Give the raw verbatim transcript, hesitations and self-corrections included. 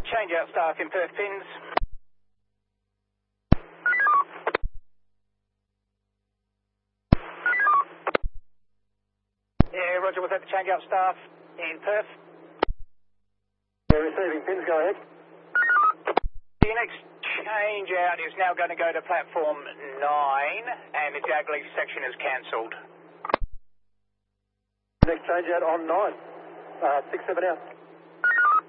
Change out staff in Perth pins. Yeah, Roger, was that the change out staff in Perth? Yeah, receiving pins, go ahead. The next change out is now going to go to platform nine, and the Dagley section is cancelled. Next change out on nine. Uh, six seven out.